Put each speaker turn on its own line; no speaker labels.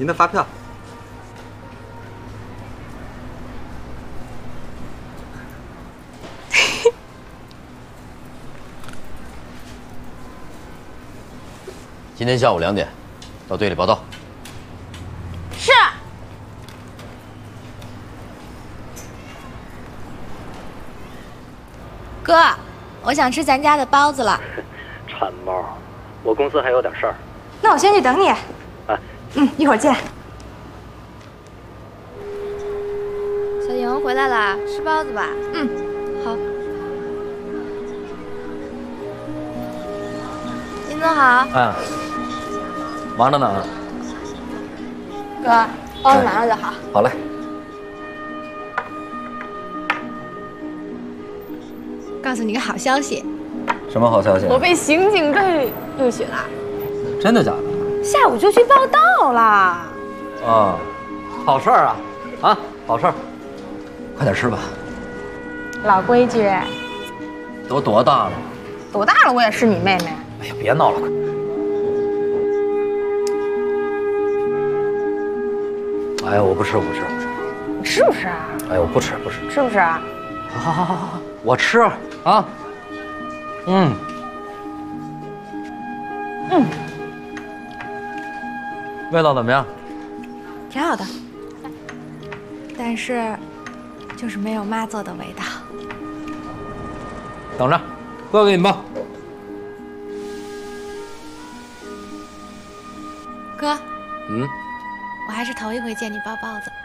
您的发票。
今天下午2点，到队里报到。
是。
哥，我想吃咱家的包子了。
馋猫，我公司还有点事儿。
那我先去等你。
啊，
一会儿见。
小莹回来啦，吃包子吧。好。金总好。
哎，忙着呢。
哥，包子马上就好。
好嘞。
告诉你个好消息，
什么好消息？
我被刑警队录取了，
真的假的？
下午就去报道了。
啊，好事儿啊！啊，好事儿。快点吃吧。
老规矩。
都多大了？
多大了？我也是你妹妹。
哎呀，别闹了，快！哎呀，我不吃，我不吃，我不吃。
你是不是啊？
哎呀，我不吃，不吃。
是不是啊？
好，我吃啊。味道怎么样？
挺好的，但是就是没有妈做的味道。
等着，哥给你包。
哥，
嗯，
我还是头一回见你包包子。